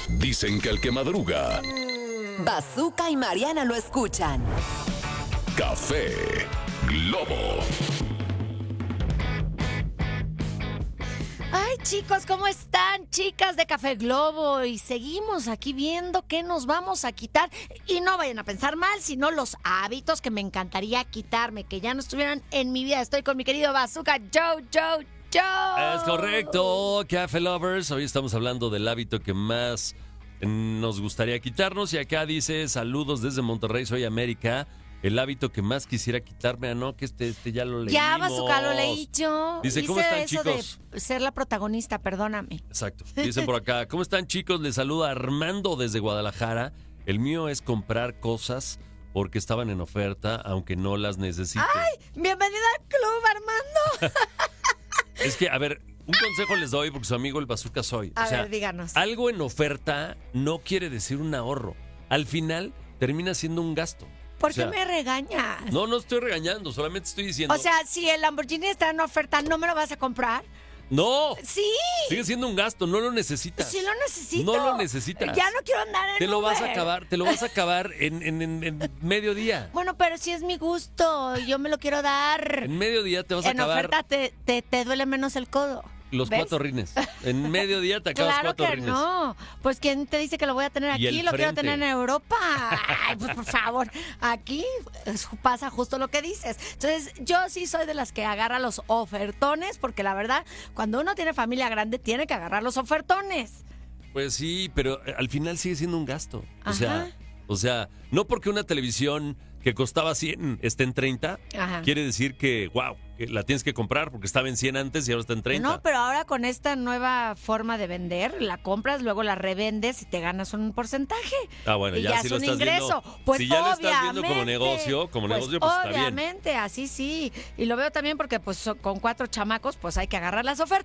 Dicen que el que madruga, Bazooka y Mariana lo escuchan. Café Globo. Ay, chicos, ¿cómo están? Chicas de Café Globo. Y seguimos aquí viendo qué nos vamos a quitar. Y no vayan a pensar mal, sino los hábitos que me encantaría quitarme, que ya no estuvieran en mi vida. Estoy con mi querido Bazooka, Joe. Es correcto, Café Lovers. Hoy estamos hablando del hábito que más nos gustaría quitarnos. Y acá dice, saludos desde Monterrey, soy América. El hábito que más quisiera quitarme, no, que este ya lo leímos. Ya, Bazooka, lo leí yo. Dice, ¿cómo están, eso chicos? de ser la protagonista, perdóname. Exacto. Dicen por acá, ¿cómo están, chicos? Les saluda Armando desde Guadalajara. El mío es comprar cosas porque estaban en oferta, aunque no las necesite. ¡Ay! ¡Bienvenida al club, Armando! Es que, a ver, un consejo les doy porque su amigo el Bazooka soy. A ver, díganos. Algo en oferta no quiere decir un ahorro. Al final termina siendo un gasto. ¿Por qué me regañas? No estoy regañando, solamente estoy diciendo... O sea, si el Lamborghini está en oferta, ¿no me lo vas a comprar? ¡No! ¡Sí! Sigue siendo un gasto, no lo necesitas. Sí lo necesito. No lo necesitas. Ya no quiero andar en Te lo vas a Uber. acabar en mediodía. Bueno, pero si es mi gusto, yo me lo quiero dar. En mediodía te vas a En acabar oferta te duele menos el codo. los ¿ves? 4 rines. En mediodía te acabas Claro 4 que rines. no. Pues ¿quién te dice que lo voy a tener Y aquí? el Lo quiero frente. tener en Europa. Ay, pues por favor. Aquí pasa justo lo que dices. Entonces, yo sí soy de las que agarra los ofertones, porque la verdad, cuando uno tiene familia grande, tiene que agarrar los ofertones. Pues sí, pero al final sigue siendo un gasto. Ajá. O sea, no porque una televisión que costaba 100 esté en 30, Ajá. quiere decir que, wow, que la tienes que comprar porque estaba en 100 antes y ahora está en 30. No, pero ahora con esta nueva forma de vender, la compras, luego la revendes y te ganas un porcentaje. Ah, bueno, y ya ya si es lo un estás ingreso. viendo, Pues si ya lo estás viendo como obviamente, negocio, pues está bien. Obviamente, así sí. Y lo veo también porque pues con 4 chamacos, pues hay que agarrar las ofertas.